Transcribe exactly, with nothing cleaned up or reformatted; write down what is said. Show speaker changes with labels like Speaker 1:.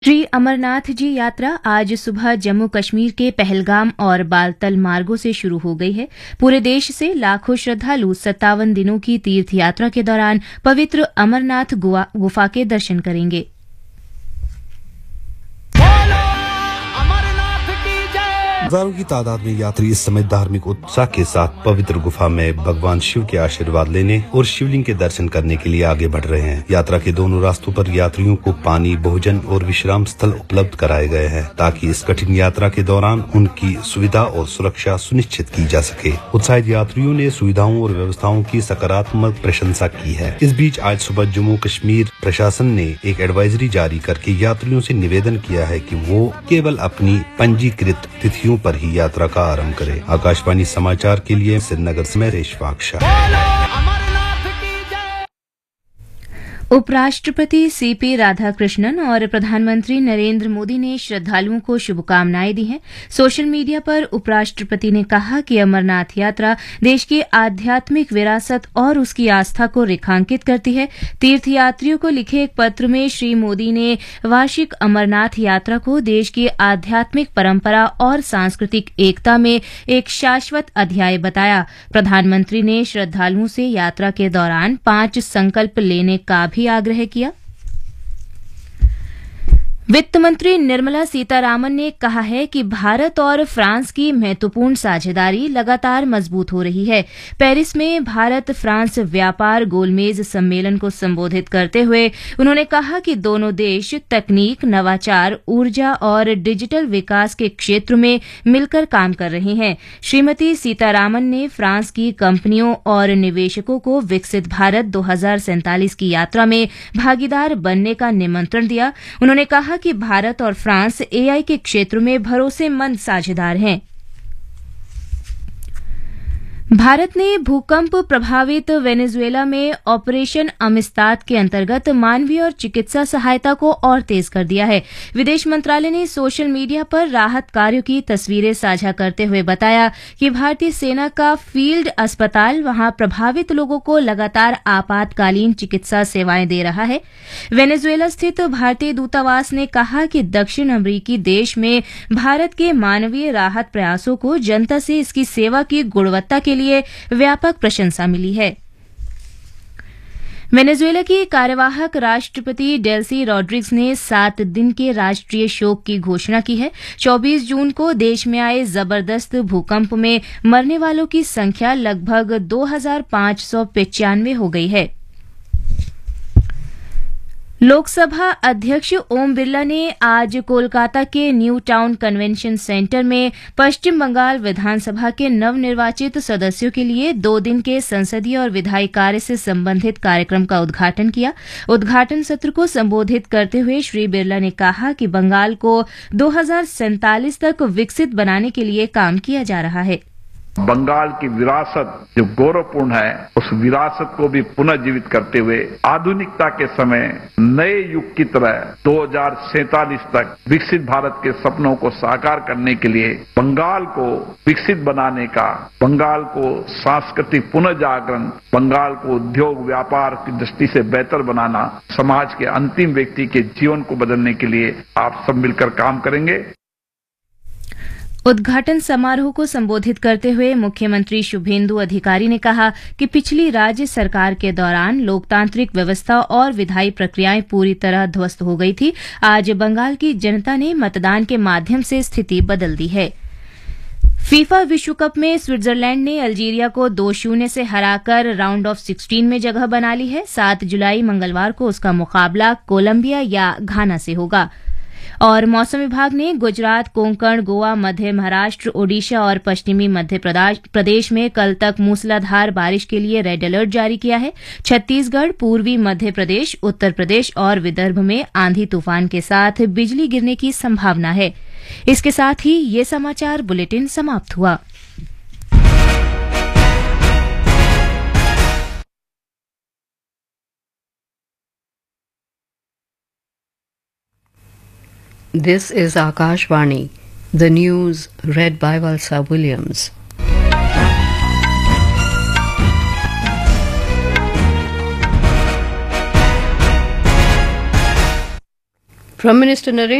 Speaker 1: श्री अमरनाथ जी यात्रा आज सुबह जम्मू कश्मीर के पहलगाम और बालतल मार्गों से शुरू हो गई है। पूरे देश से लाखों श्रद्धालु सत्तावन दिनों की तीर्थ यात्रा के दौरान पवित्र अमरनाथ गुफा के दर्शन करेंगे।
Speaker 2: हजारों की तादाद में यात्री इस समय धार्मिक उत्साह के साथ पवित्र गुफा में भगवान शिव के आशीर्वाद लेने और शिवलिंग के दर्शन करने के लिए आगे बढ़ रहे हैं। यात्रा के दोनों रास्तों पर यात्रियों को पानी, भोजन और विश्राम स्थल उपलब्ध कराए गए हैं ताकि इस कठिन यात्रा के दौरान उनकी सुविधा और सुरक्षा सुनिश्चित की जा सके। उत्साहित यात्रियों ने सुविधाओं और व्यवस्थाओं की सकारात्मक प्रशंसा की है। इस बीच आज सुबह जम्मू कश्मीर प्रशासन ने एक एडवाइजरी जारी करके यात्रियों से निवेदन किया है कि वो केवल अपनी पंजीकृत तिथियों पर ही यात्रा का आरंभ करें। आकाशवाणी समाचार के लिए श्रीनगर से मैं रेशवाक शाह।
Speaker 1: उपराष्ट्रपति सीपी राधाकृष्णन और प्रधानमंत्री नरेंद्र मोदी ने श्रद्धालुओं को शुभकामनाएं दी हैं। सोशल मीडिया पर उपराष्ट्रपति ने कहा कि अमरनाथ यात्रा देश की आध्यात्मिक विरासत और उसकी आस्था को रेखांकित करती है। तीर्थयात्रियों को लिखे एक पत्र में श्री मोदी ने वार्षिक अमरनाथ यात्रा को देश की आध्यात्मिक परंपरा और सांस्कृतिक एकता में एक शाश्वत अध्याय बताया। प्रधानमंत्री ने श्रद्धालुओं से यात्रा के दौरान पांच संकल्प लेने का भी आग्रह किया। वित्त मंत्री निर्मला सीतारामन ने कहा है कि भारत और फ्रांस की महत्वपूर्ण साझेदारी लगातार मजबूत हो रही है। पेरिस में भारत फ्रांस व्यापार गोलमेज सम्मेलन को संबोधित करते हुए उन्होंने कहा कि दोनों देश तकनीक, नवाचार, ऊर्जा और डिजिटल विकास के क्षेत्र में मिलकर काम कर रहे हैं। श्रीमती सीतारामन ने फ्रांस की कंपनियों और निवेशकों को विकसित भारत दो हजार सैंतालीस की यात्रा में भागीदार बनने का निमंत्रण दिया। उन्होंने कहा कि भारत और फ्रांस एआई के क्षेत्र में भरोसेमंद साझेदार हैं। भारत ने भूकंप प्रभावित वेनेजुएला में ऑपरेशन अमिस्ताद के अंतर्गत मानवीय और चिकित्सा सहायता को और तेज कर दिया है। विदेश मंत्रालय ने सोशल मीडिया पर राहत कार्यों की तस्वीरें साझा करते हुए बताया कि भारतीय सेना का फील्ड अस्पताल वहां प्रभावित लोगों को लगातार आपातकालीन चिकित्सा सेवाएं दे रहा है। वेनेजुएला स्थित भारतीय दूतावास ने कहा कि दक्षिण अमेरिकी देश में भारत के मानवीय राहत प्रयासों को जनता से इसकी सेवा की गुणवत्ता के लिए व्यापक प्रशंसा मिली है। वेनेजुएला की कार्यवाहक राष्ट्रपति डेल्सी रॉड्रिग्स ने सात दिन के राष्ट्रीय शोक की घोषणा की है। चौबीस जून को देश में आए जबरदस्त भूकंप में मरने वालों की संख्या लगभग दो हजार पांच सौ पचानवे हो गई है। लोकसभा अध्यक्ष ओम बिरला ने आज कोलकाता के न्यू टाउन कन्वेंशन सेंटर में पश्चिम बंगाल विधानसभा के नवनिर्वाचित सदस्यों के लिए दो दिन के संसदीय और विधायी कार्य से संबंधित कार्यक्रम का उद्घाटन किया। उद्घाटन सत्र को संबोधित करते हुए श्री बिरला ने कहा कि बंगाल को दो हजार सैंतालीस तक विकसित बनाने के लिए काम किया जा रहा है।
Speaker 3: बंगाल की विरासत जो गौरवपूर्ण है, उस विरासत को भी पुनर्जीवित करते हुए आधुनिकता के समय नए युग की तरह दो हजार सैंतालीस तक विकसित भारत के सपनों को साकार करने के लिए बंगाल को विकसित बनाने का, बंगाल को सांस्कृतिक पुनर्जागरण, बंगाल को उद्योग व्यापार की दृष्टि से बेहतर बनाना, समाज के अंतिम व्यक्ति के जीवन को बदलने के लिए आप सब मिलकर काम करेंगे।
Speaker 1: उद्घाटन समारोह को संबोधित करते हुए मुख्यमंत्री शुभेंदु अधिकारी ने कहा कि पिछली राज्य सरकार के दौरान लोकतांत्रिक व्यवस्था और विधायी प्रक्रियाएं पूरी तरह ध्वस्त हो गई थी। आज बंगाल की जनता ने मतदान के माध्यम से स्थिति बदल दी है। फीफा विश्व कप में स्विट्जरलैंड ने अल्जीरिया को दो शून्य से हराकर राउंड ऑफ सिक्सटीन में जगह बना ली है। सात जुलाई मंगलवार को उसका मुकाबला कोलंबिया या घाना से होगा। और मौसम विभाग ने गुजरात, कोंकण, गोवा, मध्य महाराष्ट्र, ओडिशा और पश्चिमी मध्य प्रदेश में कल तक मूसलाधार बारिश के लिए रेड अलर्ट जारी किया है। छत्तीसगढ़, पूर्वी मध्य प्रदेश, उत्तर प्रदेश और विदर्भ में आंधी तूफान के साथ बिजली गिरने की संभावना है। इसके साथ ही ये समाचार बुलेटिन समाप्त हुआ।
Speaker 4: This is Akashvani, the news read by Valsa Williams. Prime Minister Narendra